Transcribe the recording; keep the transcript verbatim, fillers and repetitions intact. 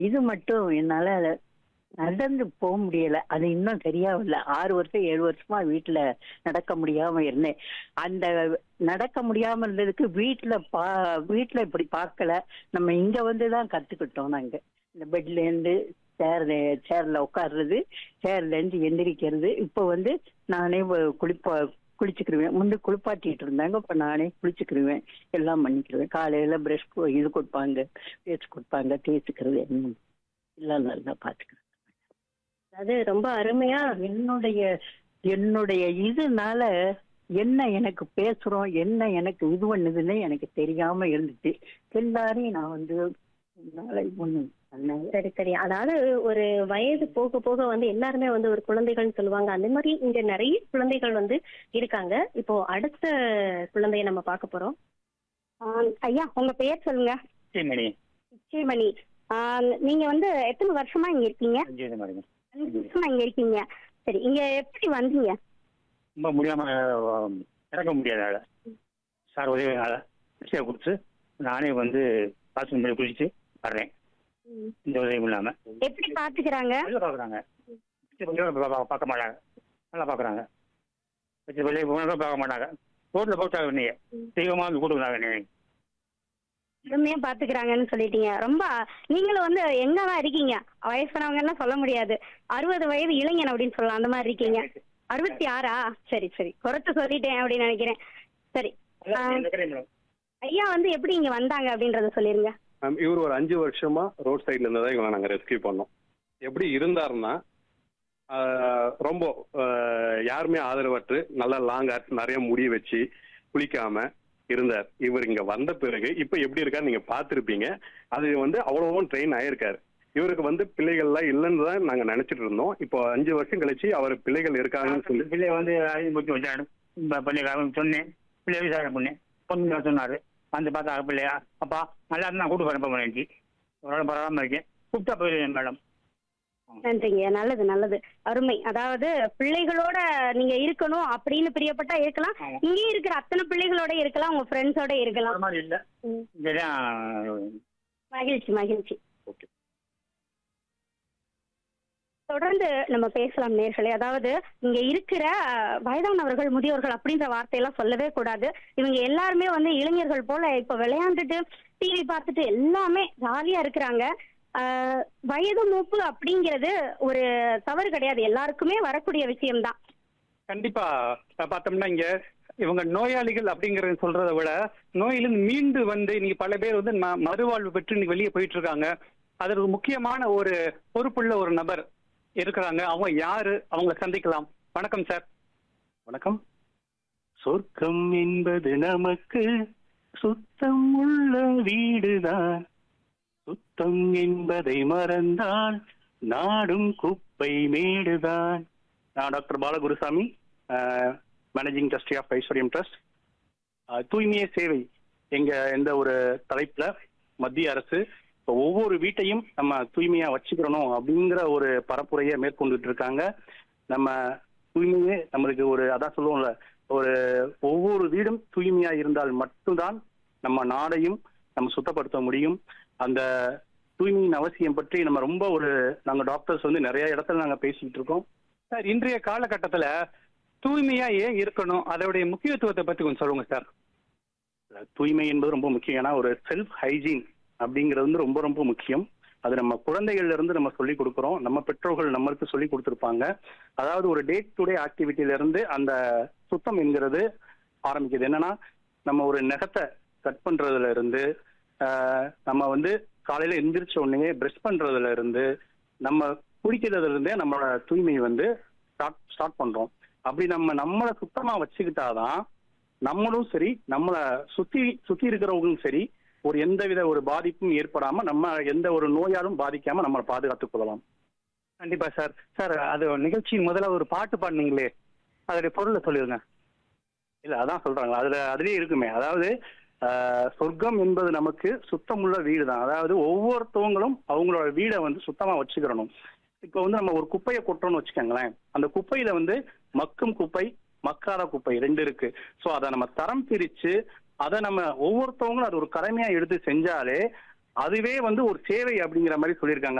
இது மட்டும் என்னால நடந்து போக முடியல. அது இன்னும் சரியாகல. ஆறு வருஷம் ஏழு வருஷமா வீட்டுல நடக்க முடியாம இருந்தேன். அந்த நடக்க முடியாம இருந்ததுக்கு வீட்டுல பா வீட்டுல இப்படி பார்க்கல. நம்ம இங்க வந்துதான் கத்துக்கிட்டோம் நாங்க. இந்த பெட்ல இருந்து சேர்ல சேர்ல உட்கார்றது, சேர்ல இருந்து எந்திரிக்கிறது. இப்ப வந்து நானே வ- குளிப்பா குளிச்சுக்கிருவேன். முந்தி குளிப்பாட்டிட்டு இருந்தாங்க, இப்ப நானே குளிச்சுக்கிருவேன். எல்லாம் பண்ணிக்கிருவேன். காலையில பிரஷ் இது கொடுப்பாங்க, பேஸ்ட் கொடுப்பாங்க, தேய்ச்சிக்கிறது என்ன எல்லாம் நல்லா பாத்துக்கிறேன். அது ரொம்ப அருமையா. என்னுடைய என்னுடைய இதனால என்ன எனக்கு பேசுறோம், என்ன எனக்கு இது பண்ணுதுன்னு எனக்கு தெரியாம இருந்துச்சு. எல்லாரையும் நான் வந்து நாளை ஒண்ணு பண்ணேன். சரி சரி, அதாவது ஒரு வயது போக போக வந்து எல்லாருமே வந்து ஒரு குழந்தைகள்னு சொல்லுவாங்க. அந்த மாதிரி இங்க நிறைய குழந்தைகள் வந்து இருக்காங்க. இப்போ அடுத்த குழந்தையை நம்ம பார்க்க போறோம். ஆ, ஐயா உங்க பெயர் சொல்லுங்க. மணி நிச்சயமணி. ஆ, நீங்க வந்து எத்தனை வருஷமா இங்க இருக்கீங்க? அஞ்சு வயது மாதிரி அஞ்சு வருஷமா இங்க இருக்கீங்க. சரி, இங்க எப்படி வந்தீங்க? ரொம்ப முடியாம அஹ், இறக்க முடியாத சார் உதவினால பிச்சை கொடுத்து நானே வந்து பாத்ரூம் போய் குளிச்சு வர்றேன். ம். இந்த உதவியும் இல்லாம எப்படி பாத்துக்கிறாங்க? நல்லா பாக்குறாங்க. பிச்சை வெளியே பார்க்க மாட்டாங்க, நல்லா பாக்குறாங்க. பிச்சை வெளியே போனாலும் பார்க்க மாட்டாங்க. ரோட்ல போட்டாங்க நீங்க தெய்வமா வந்து கூட்டுக்கிறாங்க நீங்க. அருமையா பாத்துக்கிறாங்கன்னு சொல்லிட்டீங்க. ரொம்ப நீங்களும் வந்து எங்கதான் இருக்கீங்க, வயசானவங்க எல்லாம் சொல்ல முடியாது, அறுபது வயது இளைஞன் அப்படின்னு சொல்லலாம், அந்த மாதிரி இருக்கீங்க. அறுபத்தி ஆறா? சரி சரி, குறைச்சு சொல்லிட்டேன் அப்படின்னு நினைக்கிறேன். சரி, ஆ, ஐயா வந்து எப்படி இங்க வந்தாங்க அப்படின்றத சொல்லிருங்க. மேம், இவர் ஒரு அஞ்சு வருஷமா ரோட் சைட்ல இருந்ததா இவங்களை நாங்க ரெஸ்கியூ பண்ணோம். எப்படி இருந்தாருன்னா ஆஹ், ரொம்ப ஆஹ், யாருமே ஆதரவற்று நல்லா லாங் நிறைய முடி வச்சு குளிக்காம இருந்தார். இவர் இங்க வந்த பிறகு இப்ப எப்படி இருக்காரு நீங்க பாத்திருப்பீங்க. அது வந்து அவ்வளவும் ட்ரெயின் ஆயிருக்காரு. இவருக்கு வந்து பிள்ளைகள்லாம் இல்லைன்னு தான் நாங்க நினைச்சிட்டு இருந்தோம். இப்போ அஞ்சு வருஷம் கழிச்சு அவர் பிள்ளைகள் இருக்காங்கன்னு சொல்லி பிள்ளை வந்து முட்டி வச்சாடு பிள்ளை சொன்னேன். பிள்ளை விசாரணை பண்ணேன். பொண்ணு சொன்னாரு. வந்து பார்த்தா பிள்ளையா அப்பா நல்லா இருந்தா கூட்டு போறேன் பண்ணிச்சு. ஒரு பரவாயில்லாம இருக்கேன். கூப்பிட்டா போயிருக்கேன் மேடம். நன்றிங்க, நல்லது நல்லது, அருமை. அதாவது பிள்ளைகளோட நீங்க இருக்கணும் அப்படின்னு பிரியப்பட்டா இருக்கலாம். இங்கே இருக்கிற அத்தனை பிள்ளைகளோட இருக்கலாம், உங்க ஃப்ரெண்ட்ஸோட இருக்கலாம். ஒரு மாதிரி இல்லை. ம். இதுதான் மகிழ்ச்சி மகிழ்ச்சி. ஓகே. தொடர்ந்து நம்ம பேசலாம் நேர்களே. அதாவது இங்க இருக்கிற அஹ், வயதானவர்கள், முதியோர்கள் அப்படின்ற வார்த்தையெல்லாம் சொல்லவே கூடாது. இவங்க எல்லாருமே வந்து இளைஞர்கள் போல இப்ப விளையாண்டுட்டு டிவி பார்த்துட்டு எல்லாமே ஜாலியா இருக்கிறாங்க. ஆஹ், வயது மூப்பு அப்படிங்கிறது ஒரு தவறு கிடையாது, எல்லாருக்குமே வரக்கூடிய விஷயம்தான். கண்டிப்பா அஹ் பார்த்தோம்னா இங்க இவங்க நோயாளிகள் அப்படிங்கறத சொல்றதை விட நோயிலிருந்து மீண்டு வந்து இன்னைக்கு பல பேர் வந்து ம- மறுவாழ்வு பெற்று இன்னைக்கு வெளியே போயிட்டு இருக்காங்க. அதற்கு முக்கியமான ஒரு பொறுப்புள்ள ஒரு நபர் இருக்கிறாங்க. அவங்க யாரு, அவங்களை சந்திக்கலாம். வணக்கம் சார். வணக்கம். சொர்க்கம் என்பது நமக்கு சுத்தம் உள்ள வீடுதான். சுத்தம் என்பதை மறந்தால் நாடும் குப்பை மேடுதான். நான் doctor Balagurusamy, managing trustee of ஐஸ்வர்யம் ட்ரஸ்ட். தூய்மையே சேவை எங்க எந்த ஒரு தலைப்புல மத்திய அரசு இப்போ ஒவ்வொரு வீட்டையும் நம்ம தூய்மையா வச்சுக்கிறணும் அப்படிங்கிற ஒரு பரப்புரையை மேற்கொண்டுட்டு இருக்காங்க. நம்ம தூய்மையே நம்மளுக்கு ஒரு அதான் சொல்லுவோம்ல, ஒரு ஒவ்வொரு வீடும் தூய்மையா இருந்தால் மட்டும்தான் நம்ம நாடையும் நம்ம சுத்தப்படுத்த முடியும். அந்த தூய்மையின் அவசியம் பற்றி நம்ம ரொம்ப ஒரு நாங்க டாக்டர்ஸ் வந்து நிறைய இடத்துல நாங்க பேசிக்கிட்டு இருக்கோம். சார், இன்றைய காலகட்டத்துல தூய்மையா ஏன் இருக்கணும், அதோடைய முக்கியத்துவத்தை பத்தி கொஞ்சம் சொல்லுங்க சார். தூய்மை என்பது ரொம்ப முக்கியம். ஏன்னா ஒரு செல்ஃப் ஹைஜீன் அப்படிங்கிறது வந்து ரொம்ப ரொம்ப முக்கியம். அது நம்ம குழந்தைகள்ல இருந்து நம்ம சொல்லி கொடுக்குறோம், நம்ம பெற்றோர்கள் நம்மளுக்கு சொல்லி கொடுத்துருப்பாங்க. அதாவது ஒரு டே டு டே ஆக்டிவிட்டியில இருந்து அந்த சுத்தம் என்கிறது ஆரம்பிக்குது. என்னன்னா நம்ம ஒரு நகத்தை கட் பண்றதுல இருந்து ஆஹ், நம்ம வந்து காலையில எந்திரிச்ச உடனே பிரஷ் பண்றதுல இருந்து நம்ம குடிக்கிறதுல இருந்தே நம்மளோட தூய்மை வந்து ஸ்டார்ட் ஸ்டார்ட் பண்றோம். அப்படி நம்ம நம்மளை சுத்தமா வச்சுக்கிட்டாதான் நம்மளும் சரி, நம்மளை சுத்தி சுத்தி இருக்கிறவங்களும் சரி, ஒரு எந்தவித ஒரு பாதிப்பும் ஏற்படாம நம்ம எந்த ஒரு நோயாலும் பாதிக்காம நம்மளை பாதுகாத்துக் கொள்ளலாம். கண்டிப்பா சார். சார், அது நிகழ்ச்சியின் முதல்ல ஒரு பாட்டு பாடுனீங்களே, அதோடைய பொருளை சொல்லிருங்க. இல்ல அதான் சொல்றாங்க, அதுல அதுலயே இருக்குமே. அதாவது ஆஹ், சொர்க்கம் என்பது நமக்கு சுத்தமுள்ள வீடு தான். அதாவது ஒவ்வொருத்தவங்களும் அவங்களோட வீடை வந்து சுத்தமா வச்சுக்கிறணும். இப்போ வந்து நம்ம ஒரு குப்பையை கொட்டுறோம்னு வச்சுக்கோங்களேன், அந்த குப்பையில வந்து மக்கும் குப்பை, மக்காத குப்பை ரெண்டு இருக்கு. ஸோ அதை நம்ம தரம் பிரிச்சு அதை நம்ம ஒவ்வொருத்தவங்களும் அது ஒரு கடமையா எடுத்து செஞ்சாலே அதுவே வந்து ஒரு சேவை அப்படிங்கிற மாதிரி சொல்லியிருக்காங்க.